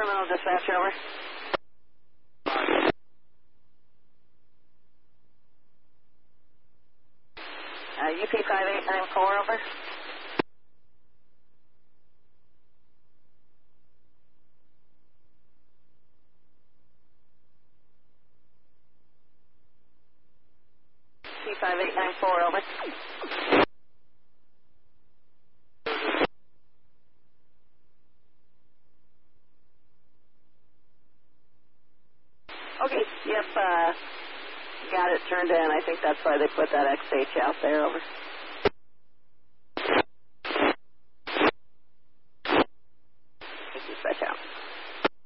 Seminole dispatch, over. UP 5894, over. UP 5894, over. Okay, yep, got it turned in. I think that's why they put that XH out there, over.